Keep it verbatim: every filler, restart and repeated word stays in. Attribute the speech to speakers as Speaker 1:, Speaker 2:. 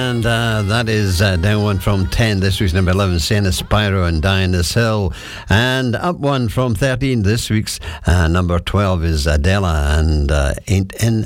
Speaker 1: And uh, that is uh, down one from ten. This week's number eleven, Senna Spyro and Diana's Hill. And up one from thirteen. This week's uh, number twelve is Adela and uh, Ain't In